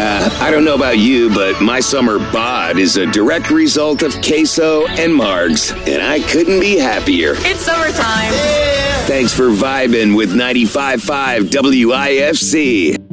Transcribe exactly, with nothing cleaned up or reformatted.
Uh, I don't know about you, but my summer bod is a direct result of queso and margs, and I couldn't be happier. It's summertime. Thanks for vibing with ninety-five point five W I F C.